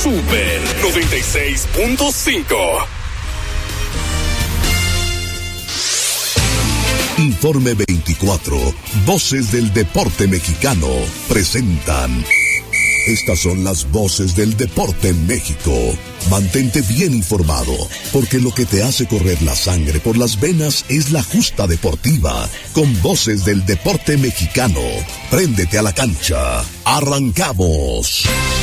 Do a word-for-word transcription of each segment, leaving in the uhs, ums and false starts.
Super noventa y seis punto cinco. Informe veinticuatro, Voces del Deporte Mexicano, presentan. Estas son las voces del deporte en México. Mantente bien informado, porque lo que te hace correr la sangre por las venas es la justa deportiva, con voces del deporte mexicano. Préndete a la cancha. ¡Arrancamos!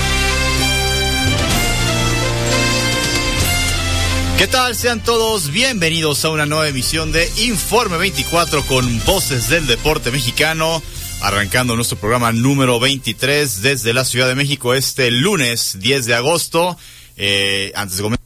¿Qué tal? Sean todos bienvenidos a una nueva emisión de Informe veinticuatro con Voces del Deporte Mexicano, arrancando nuestro programa número veintitrés desde la Ciudad de México este lunes diez de agosto. Eh, antes de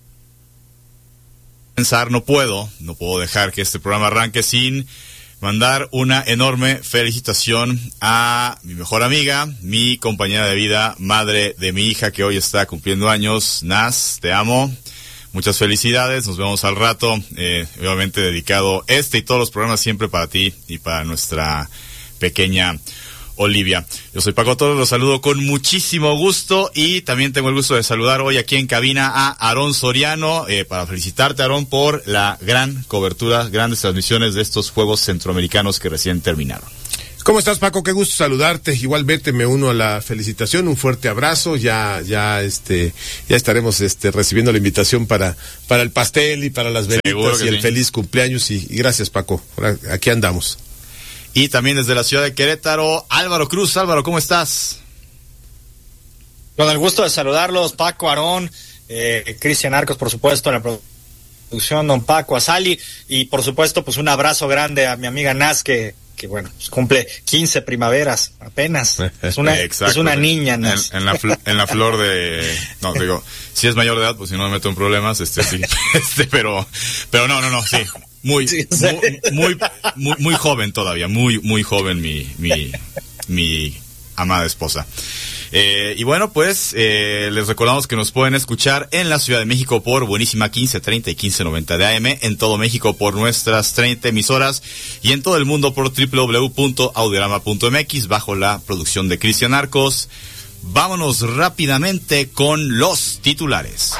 comenzar, no puedo, no puedo dejar que este programa arranque sin mandar una enorme felicitación a mi mejor amiga, mi compañera de vida, madre de mi hija que hoy está cumpliendo años. Naz, te amo. Muchas felicidades, nos vemos al rato, eh, obviamente dedicado este y todos los programas siempre para ti y para nuestra pequeña Olivia. Yo soy Paco Torres, los saludo con muchísimo gusto y también tengo el gusto de saludar hoy aquí en cabina a Aarón Soriano, eh, para felicitarte, Aarón, por la gran cobertura, grandes transmisiones de estos Juegos Centroamericanos que recién terminaron. ¿Cómo estás, Paco? Qué gusto saludarte. Igualmente me uno a la felicitación, un fuerte abrazo. Ya, ya, este, ya estaremos, este, recibiendo la invitación para, para el pastel y para las velitas y el sí. Feliz cumpleaños y, y gracias, Paco. Aquí andamos. Y también desde la ciudad de Querétaro, Álvaro Cruz. Álvaro, ¿cómo estás? Con el gusto de saludarlos, Paco, Aarón, eh, Cristian Arcos, por supuesto, en la producción, don Paco, Azali, y por supuesto, pues un abrazo grande a mi amiga Naz, que que bueno, pues cumple quince primaveras apenas. Es una, es una niña, ¿no? En, en, la fl- en la flor de... No, digo, si es mayor de edad, pues si no me meto en problemas, este sí, este, pero, pero no, no, no, sí, muy, sí, muy, muy, muy, muy joven todavía, muy, muy joven mi, mi, mi amada esposa. Eh, y bueno, pues eh, les recordamos que nos pueden escuchar en la Ciudad de México por buenísima quince treinta y quince noventa de A M, en todo México por nuestras treinta emisoras y en todo el mundo por doble u doble u doble u punto audiorama punto m x bajo la producción de Cristian Arcos. Vámonos rápidamente con los titulares.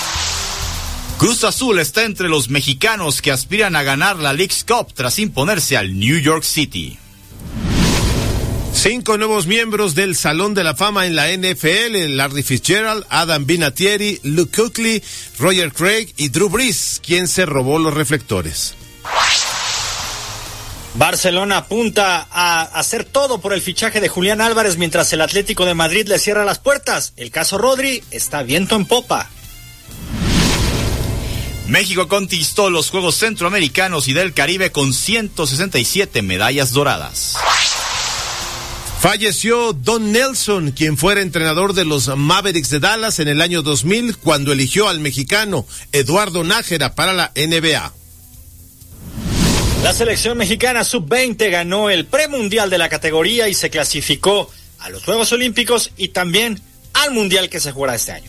Cruz Azul está entre los mexicanos que aspiran a ganar la Leagues Cup tras imponerse al New York City. Cinco nuevos miembros del Salón de la Fama en la N F L, Larry Fitzgerald, Adam Vinatieri, Luke Kuechly, Roger Craig y Drew Brees, quien se robó los reflectores. Barcelona apunta a hacer todo por el fichaje de Julián Álvarez mientras el Atlético de Madrid le cierra las puertas. El caso Rodri está viento en popa. México conquistó los Juegos Centroamericanos y del Caribe con ciento sesenta y siete medallas doradas. Falleció Don Nelson, quien fuera entrenador de los Mavericks de Dallas en el año dos mil, cuando eligió al mexicano Eduardo Nájera para la N B A. La selección mexicana sub veinte ganó el premundial de la categoría y se clasificó a los Juegos Olímpicos y también al mundial que se jugará este año.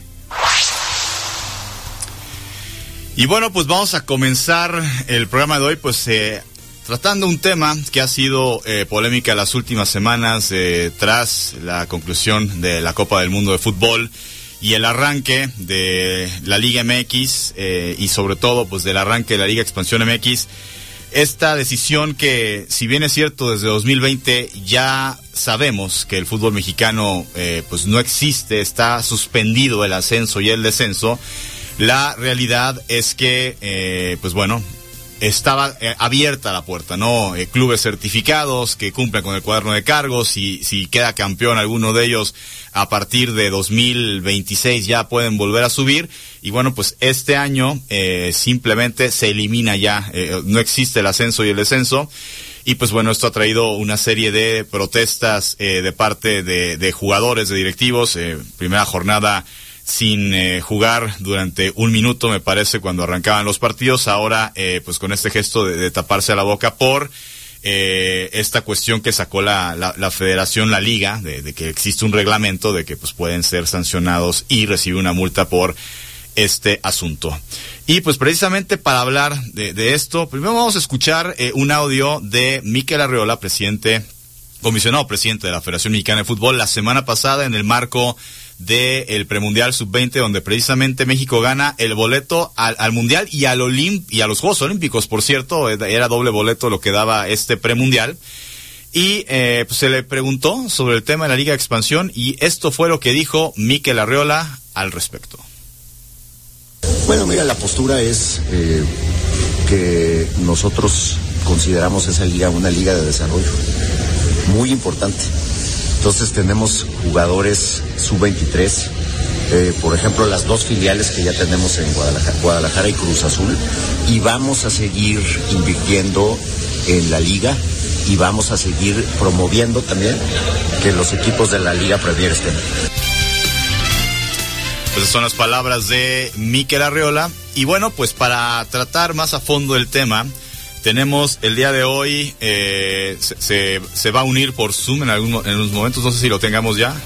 Y bueno, pues vamos a comenzar el programa de hoy, pues eh, tratando un tema que ha sido eh, polémica las últimas semanas eh, tras la conclusión de la Copa del Mundo de Fútbol y el arranque de la Liga M X eh, y sobre todo pues del arranque de la Liga Expansión M X. Esta decisión que, si bien es cierto, desde dos mil veinte ya sabemos que el fútbol mexicano eh, pues no existe, está suspendido el ascenso y el descenso. La realidad es que, eh, pues bueno, estaba eh, abierta la puerta, ¿no? Eh, clubes certificados que cumplen con el cuaderno de cargos y si queda campeón alguno de ellos a partir de dos mil veintiséis ya pueden volver a subir. Y bueno, pues este año eh, simplemente se elimina ya, eh, no existe el ascenso y el descenso. Y pues bueno, esto ha traído una serie de protestas eh, de parte de, de jugadores, de directivos. Eh, primera jornada sin eh, jugar durante un minuto, me parece, cuando arrancaban los partidos. Ahora, eh, pues con este gesto de, de taparse la boca por eh, esta cuestión que sacó la, la, la federación, la liga, de, de que existe un reglamento de que pues pueden ser sancionados y recibir una multa por este asunto. Y pues precisamente para hablar de, de esto, primero vamos a escuchar eh, un audio de Mikel Arriola, presidente, comisionado presidente de la Federación Mexicana de Fútbol, la semana pasada en el marco del premundial sub veinte, donde precisamente México gana el boleto al, al mundial y al Olimp y a los Juegos Olímpicos, por cierto, era doble boleto lo que daba este premundial. Y eh, pues se le preguntó sobre el tema de la Liga de Expansión y esto fue lo que dijo Mikel Arriola al respecto. Bueno, mira, la postura es eh, que nosotros consideramos esa liga una liga de desarrollo muy importante. Entonces tenemos jugadores sub veintitrés, eh, por ejemplo las dos filiales que ya tenemos en Guadalajara, Guadalajara y Cruz Azul, y vamos a seguir invirtiendo en la liga y vamos a seguir promoviendo también que los equipos de la Liga Premier estén. Esas son las palabras de Mikel Arriola. Y bueno, pues para tratar más a fondo el tema, tenemos el día de hoy, eh, se, se, se va a unir por Zoom en, algún, en unos momentos, no sé si lo tengamos ya.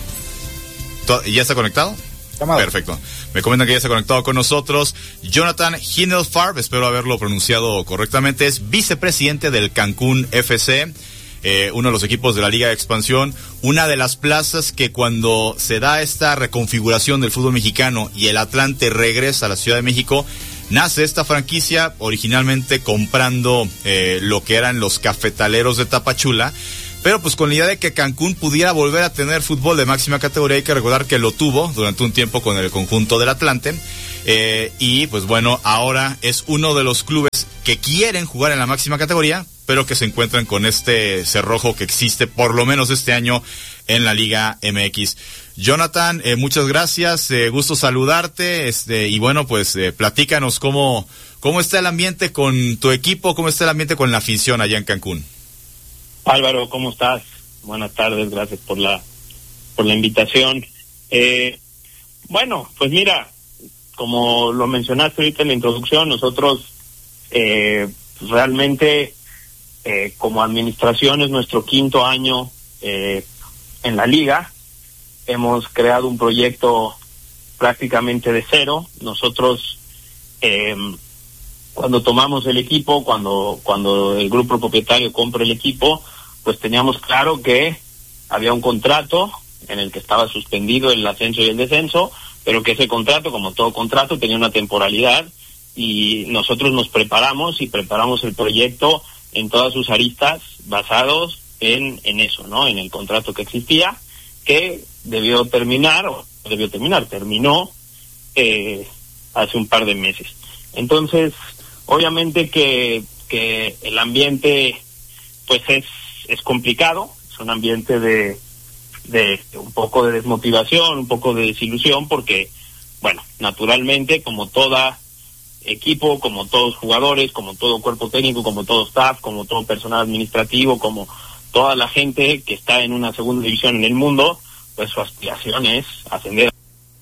¿Ya está conectado? Llamado. Perfecto. Me comentan que ya está conectado con nosotros Jonathan Hindelfarb, espero haberlo pronunciado correctamente, es vicepresidente del Cancún F C, eh, uno de los equipos de la Liga de Expansión, una de las plazas que cuando se da esta reconfiguración del fútbol mexicano y el Atlante regresa a la Ciudad de México, nace esta franquicia originalmente comprando eh, lo que eran los Cafetaleros de Tapachula, pero pues con la idea de que Cancún pudiera volver a tener fútbol de máxima categoría. Hay que recordar que lo tuvo durante un tiempo con el conjunto del Atlante, eh, y pues bueno, ahora es uno de los clubes que quieren jugar en la máxima categoría, pero que se encuentran con este cerrojo que existe por lo menos este año en la Liga M X. Jonathan, eh, muchas gracias, eh, gusto saludarte, este, y bueno, pues eh, platícanos cómo, cómo está el ambiente con tu equipo, cómo está el ambiente con la afición allá en Cancún. Álvaro, ¿cómo estás? Buenas tardes, gracias por la por la invitación. Eh, bueno, pues mira, como lo mencionaste ahorita en la introducción, nosotros eh, realmente eh, como administración es nuestro quinto año eh, en la liga. Hemos creado un proyecto prácticamente de cero. Nosotros eh, cuando tomamos el equipo, cuando cuando el grupo propietario compra el equipo, pues teníamos claro que había un contrato en el que estaba suspendido el ascenso y el descenso, pero que ese contrato, como todo contrato, tenía una temporalidad, y nosotros nos preparamos y preparamos el proyecto en todas sus aristas basados en, en eso, ¿no? En el contrato que existía, que debió terminar, o debió terminar, terminó eh, hace un par de meses. Entonces, obviamente que, que el ambiente pues es, es complicado, es un ambiente de, de un poco de desmotivación, un poco de desilusión, porque, bueno, naturalmente, como toda equipo, como todos jugadores, como todo cuerpo técnico, como todo staff, como todo personal administrativo, como toda la gente que está en una segunda división en el mundo, pues su aspiración es ascender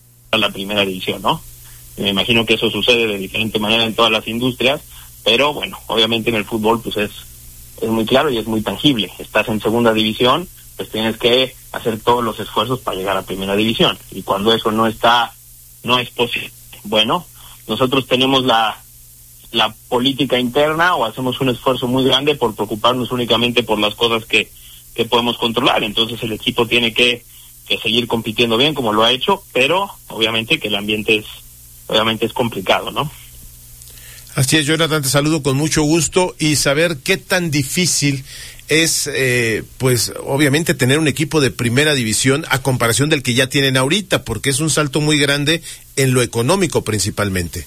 a la primera división, ¿no? Me imagino que eso sucede de diferente manera en todas las industrias, pero bueno, obviamente en el fútbol pues es, es muy claro y es muy tangible. Estás en segunda división, pues tienes que hacer todos los esfuerzos para llegar a primera división, y cuando eso no está, no es posible. Bueno, nosotros tenemos la, la política interna, o hacemos un esfuerzo muy grande por preocuparnos únicamente por las cosas que, que podemos controlar. Entonces el equipo tiene que, que seguir compitiendo bien como lo ha hecho, pero obviamente que el ambiente es obviamente es complicado, ¿no? Así es, Jonathan, te saludo con mucho gusto, y saber qué tan difícil es, eh, pues, obviamente tener un equipo de primera división a comparación del que ya tienen ahorita, porque es un salto muy grande en lo económico principalmente.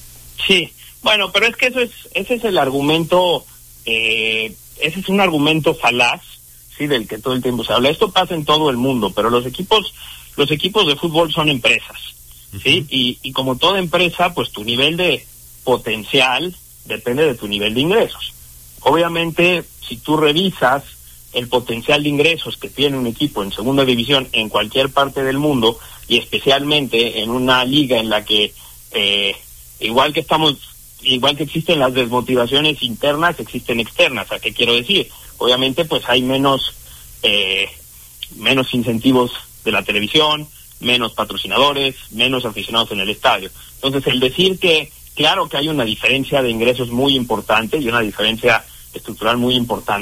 Sí, bueno, pero es que eso es, ese es el argumento, eh, ese es un argumento falaz, sí, del que todo el tiempo se habla. Esto pasa en todo el mundo, pero los equipos, los equipos de fútbol son empresas. Sí, y, y como toda empresa, pues tu nivel de potencial depende de tu nivel de ingresos. Obviamente, si tú revisas el potencial de ingresos que tiene un equipo en segunda división en cualquier parte del mundo, y especialmente en una liga en la que eh, igual que estamos, igual que existen las desmotivaciones internas, existen externas. ¿A qué quiero decir? Obviamente, pues hay menos eh, menos incentivos de la televisión, menos patrocinadores, menos aficionados en el estadio. Entonces, el decir que, claro que hay una diferencia de ingresos muy importante y una diferencia estructural muy importante,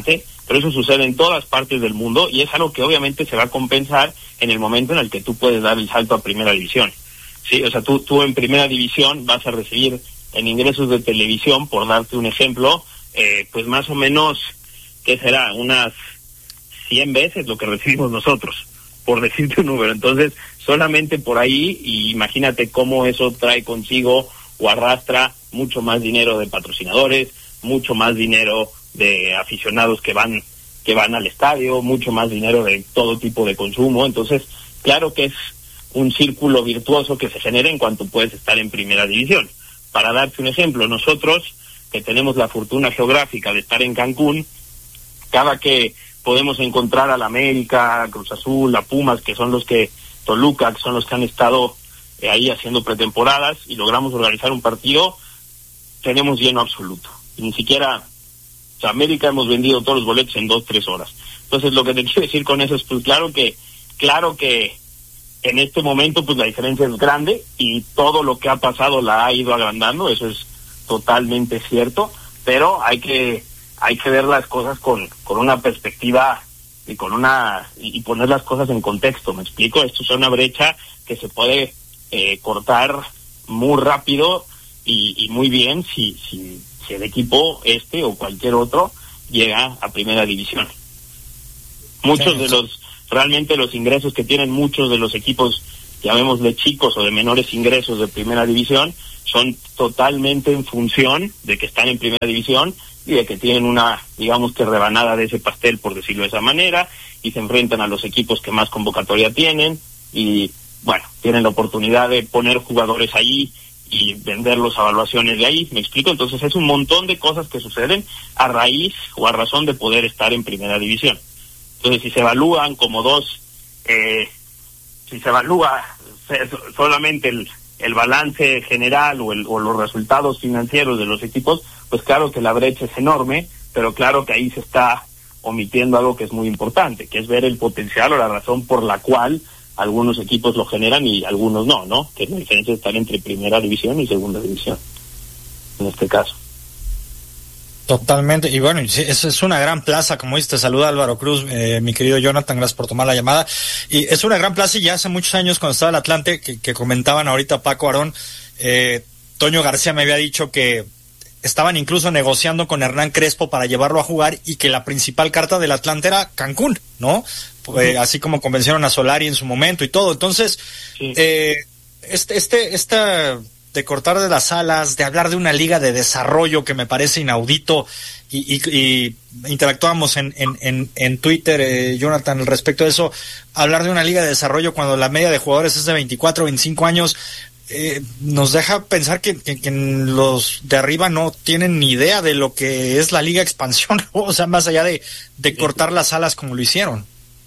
pero eso sucede en todas partes del mundo y es algo que obviamente se va a compensar en el momento en el que tú puedes dar el salto a primera división. Sí, o sea, tú, tú en primera división vas a recibir en ingresos de televisión, por darte un ejemplo, eh, pues más o menos, ¿qué será? Unas cien veces lo que recibimos nosotros, por decirte un número. Entonces, solamente por ahí, y imagínate cómo eso trae consigo o arrastra mucho más dinero de patrocinadores, mucho más dinero de aficionados que van que van al estadio, mucho más dinero de todo tipo de consumo. Entonces, claro que es un círculo virtuoso que se genera en cuanto puedes estar en primera división. Para darte un ejemplo, nosotros que tenemos la fortuna geográfica de estar en Cancún, cada que podemos encontrar a la América, a Cruz Azul, a Pumas, que son los que, Toluca, que son los que han estado eh, ahí haciendo pretemporadas, y logramos organizar un partido, tenemos lleno absoluto. Y ni siquiera, o sea, América hemos vendido todos los boletos en dos, tres horas. Entonces, lo que te quiero decir con eso es, pues claro que, claro que en este momento, pues la diferencia es grande, y todo lo que ha pasado la ha ido agrandando, eso es totalmente cierto, pero hay que hay que ver las cosas con, con una perspectiva y con una y poner las cosas en contexto. ¿Me explico? Esto es una brecha que se puede eh, cortar muy rápido y, y muy bien si, si si el equipo este o cualquier otro llega a primera división. Muchos sí, de los realmente los ingresos que tienen muchos de los equipos, llamémosle chicos o de menores ingresos de primera división, son totalmente en función de que están en primera división y de que tienen una, digamos que rebanada de ese pastel, por decirlo de esa manera, y se enfrentan a los equipos que más convocatoria tienen, y bueno, tienen la oportunidad de poner jugadores ahí y venderlos a evaluaciones de ahí. ¿Me explico? Entonces es un montón de cosas que suceden a raíz o a razón de poder estar en primera división. Entonces, si se evalúan como dos, eh, si se evalúa solamente el, el balance general o, el, o los resultados financieros de los equipos, pues claro que la brecha es enorme, pero claro que ahí se está omitiendo algo que es muy importante, que es ver el potencial o la razón por la cual algunos equipos lo generan y algunos no, ¿no? Que es la diferencia de estar entre primera división y segunda división, en este caso. Totalmente, y bueno, es, es una gran plaza, como dices, te saluda Álvaro Cruz, eh, mi querido Jonathan, gracias por tomar la llamada, y es una gran plaza, y ya hace muchos años cuando estaba el Atlante, que, que comentaban ahorita Paco Arón, eh, Toño García me había dicho que estaban incluso negociando con Hernán Crespo para llevarlo a jugar, y que la principal carta del Atlante era Cancún, ¿no? Uh-huh. Eh, así como convencieron a Solari en su momento y todo, entonces, sí. eh, este, este, esta... de cortar de las alas, de hablar de una liga de desarrollo que me parece inaudito, y, y, y interactuamos en, en, en, en Twitter, eh, Jonathan, al respecto de eso, hablar de una liga de desarrollo cuando la media de jugadores es de veinticuatro, veinticinco años, eh, nos deja pensar que, que, que los de arriba no tienen ni idea de lo que es la liga expansión, o sea, más allá de, de cortar las alas como lo hicieron.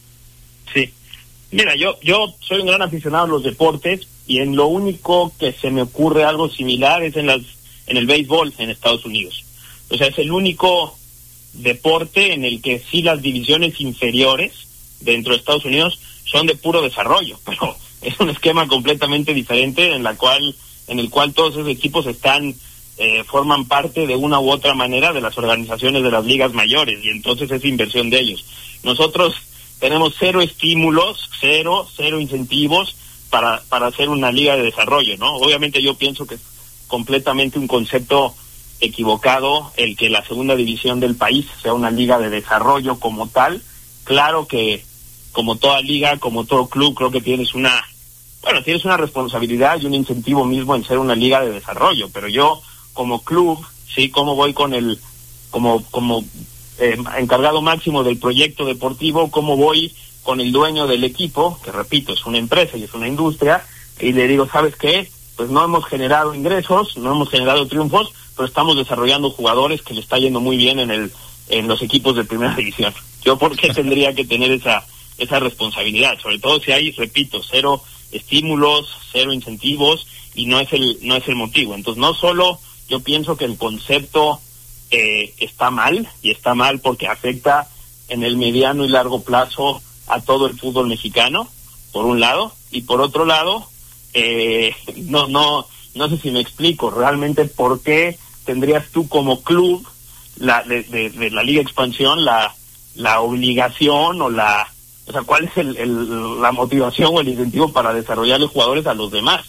Sí, mira, yo, yo soy un gran aficionado a los deportes, y en lo único que se me ocurre algo similar es en las en el béisbol en Estados Unidos. O sea, es el único deporte en el que sí las divisiones inferiores dentro de Estados Unidos son de puro desarrollo, pero es un esquema completamente diferente en la cual en el cual todos esos equipos están eh, forman parte de una u otra manera de las organizaciones de las ligas mayores, y entonces es inversión de ellos. Nosotros tenemos cero estímulos, cero, cero incentivos para para hacer una liga de desarrollo, ¿no? Obviamente yo pienso que es completamente un concepto equivocado el que la segunda división del país sea una liga de desarrollo como tal. Claro que como toda liga, como todo club, creo que tienes una, bueno, tienes una responsabilidad y un incentivo mismo en ser una liga de desarrollo, pero yo como club, sí, como voy con el, como, como eh, encargado máximo del proyecto deportivo, cómo voy con el dueño del equipo, que repito, es una empresa y es una industria, y le digo, ¿sabes qué? Pues no hemos generado ingresos, no hemos generado triunfos, pero estamos desarrollando jugadores que le está yendo muy bien en el en los equipos de primera división. ¿Yo por qué tendría que tener esa esa responsabilidad? Sobre todo si hay, repito, cero estímulos, cero incentivos, y no es el no es el motivo. Entonces, no solo yo pienso que el concepto eh, está mal, y está mal porque afecta en el mediano y largo plazo a todo el fútbol mexicano, por un lado, y por otro lado, eh, no no no sé si me explico realmente por qué tendrías tú como club la de, de, de la Liga Expansión la la obligación o la, o sea, cuál es el, el, la motivación o el incentivo para desarrollarle jugadores a los demás.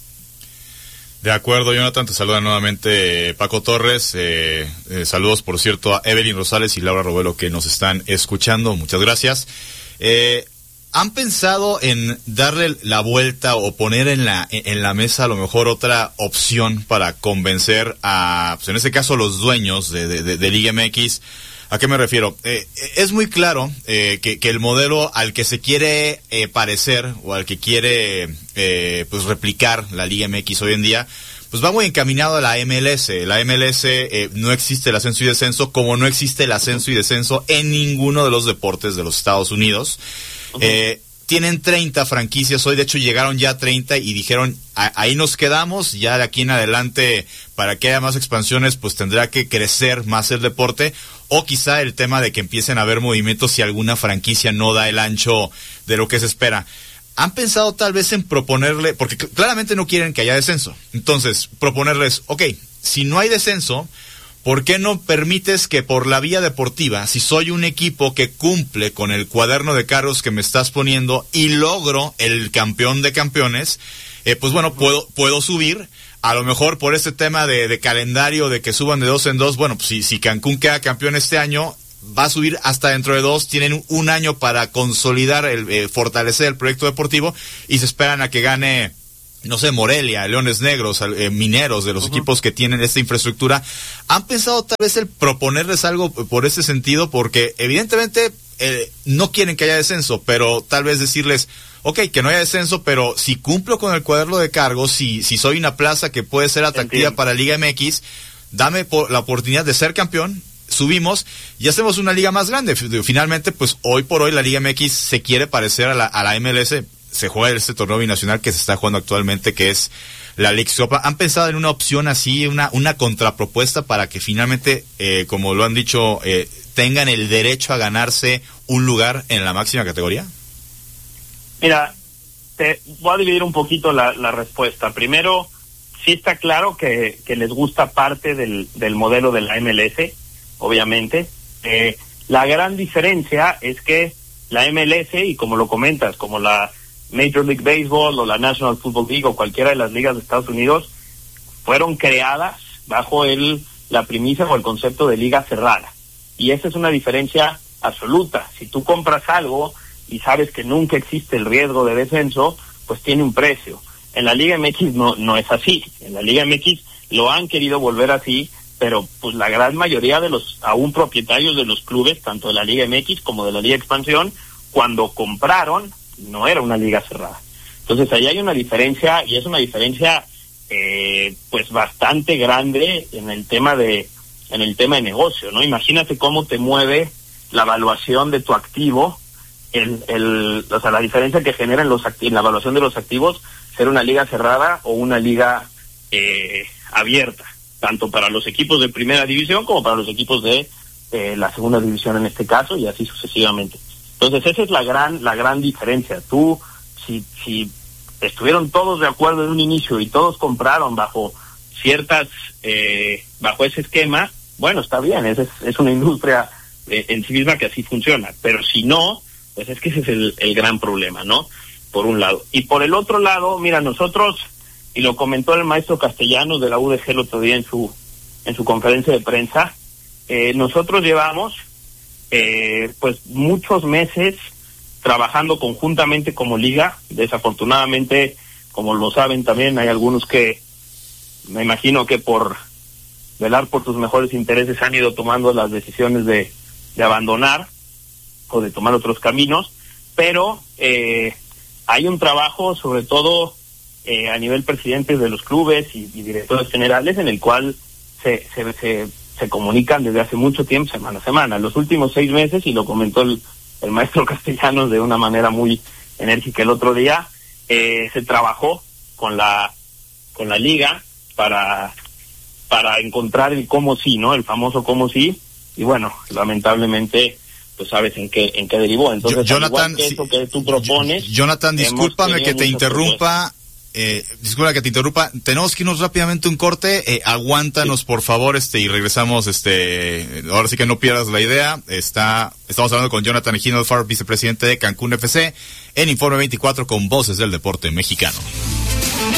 De acuerdo, Jonathan, te saluda nuevamente Paco Torres, eh, eh, saludos por cierto a Evelyn Rosales y Laura Robelo que nos están escuchando, muchas gracias. Eh, ¿Han pensado en darle la vuelta o poner en la en la mesa a lo mejor otra opción para convencer a, pues en este caso, los dueños de, de, de, de Liga M X? ¿A qué me refiero? Eh, es muy claro eh, que, que el modelo al que se quiere eh, parecer o al que quiere eh, pues replicar la Liga M X hoy en día, pues va muy encaminado a la M L S. La M L S eh, no existe el ascenso y descenso, como no existe el ascenso y descenso en ninguno de los deportes de los Estados Unidos. Uh-huh. Eh, tienen treinta franquicias hoy, de hecho llegaron ya a treinta y dijeron, ahí nos quedamos, ya de aquí en adelante, para que haya más expansiones, pues tendrá que crecer más el deporte, o quizá el tema de que empiecen a haber movimientos si alguna franquicia no da el ancho de lo que se espera. ¿Han pensado tal vez en proponerle, porque claramente no quieren que haya descenso, entonces proponerles, ok, si no hay descenso, ¿por qué no permites que por la vía deportiva, si soy un equipo que cumple con el cuaderno de cargos que me estás poniendo y logro el campeón de campeones, eh, pues bueno, puedo puedo subir? A lo mejor por este tema de, de calendario, de que suban de dos en dos, bueno, pues si, si Cancún queda campeón este año, va a subir hasta dentro de dos, tienen un año para consolidar, el eh, fortalecer el proyecto deportivo y se esperan a que gane, no sé, Morelia, Leones Negros, eh, Mineros, de los uh-huh. equipos que tienen esta infraestructura. ¿Han pensado tal vez el proponerles algo por ese sentido? Porque evidentemente eh, no quieren que haya descenso, pero tal vez decirles, ok, que no haya descenso, pero si cumplo con el cuaderno de cargos, si, si soy una plaza que puede ser atractiva Entiendo. para Liga M X, dame por la oportunidad de ser campeón, subimos y hacemos una liga más grande. Finalmente, pues hoy por hoy la Liga M X se quiere parecer a la, a la M L S. Se juega este torneo binacional que se está jugando actualmente, que es la Leagues Cup. ¿Han pensado en una opción así, una una contrapropuesta para que finalmente, eh, como lo han dicho, eh, tengan el derecho a ganarse un lugar en la máxima categoría? Mira, te voy a dividir un poquito la, la respuesta. Primero, sí está claro que, que les gusta parte del, del modelo de la M L S, obviamente. Eh, la gran diferencia es que la M L S, y como lo comentas, como la Major League Baseball o la National Football League o cualquiera de las ligas de Estados Unidos, fueron creadas bajo el la premisa o el concepto de liga cerrada. Y esa es una diferencia absoluta. Si tú compras algo y sabes que nunca existe el riesgo de descenso, pues tiene un precio. En la Liga M X no no es así. En la Liga M X lo han querido volver así, pero pues la gran mayoría de los aún propietarios de los clubes, tanto de la Liga M X como de la Liga Expansión, cuando compraron, no era una liga cerrada. Entonces ahí hay una diferencia, y es una diferencia eh, pues bastante grande en el tema de en el tema de negocio, ¿no? Imagínate cómo te mueve la evaluación de tu activo, el el o sea la diferencia que genera en los en la evaluación de los activos ser una liga cerrada o una liga eh, abierta, tanto para los equipos de primera división como para los equipos de eh, la segunda división en este caso, y así sucesivamente. Entonces esa es la gran la gran diferencia. Tú, si si estuvieron todos de acuerdo en un inicio y todos compraron bajo ciertas eh, bajo ese esquema, bueno, está bien, es es una industria eh, en sí misma que así funciona. Pero si no, pues es que ese es el, el gran problema, ¿no? Por un lado. Y por el otro lado, mira, nosotros, y lo comentó el maestro Castellanos de la U D G el otro día en su en su conferencia de prensa, eh, nosotros llevamos Eh, pues muchos meses trabajando conjuntamente como liga. Desafortunadamente, como lo saben también, hay algunos que me imagino que por velar por sus mejores intereses han ido tomando las decisiones de, de abandonar o de tomar otros caminos, pero eh, hay un trabajo sobre todo eh, a nivel presidentes de los clubes y, y directores generales en el cual se, se, se se comunican desde hace mucho tiempo, semana a semana. Los últimos seis meses, y lo comentó el, el maestro Castellanos de una manera muy enérgica el otro día, eh, se trabajó con la con la liga para para encontrar el cómo sí, ¿no? El famoso cómo sí, y bueno, lamentablemente pues sabes en qué en qué derivó. Entonces, Jonathan, igual que eso que tú propones, Jonathan, discúlpame que te interrumpa. eh, disculpa que te interrumpa, tenemos que irnos rápidamente un corte, eh, aguántanos sí. por favor, este, y regresamos, este, ahora sí que no pierdas la idea, está, estamos hablando con Jonathan Hinojosa, vicepresidente de Cancún F C, en Informe veinticuatro con Voces del Deporte Mexicano.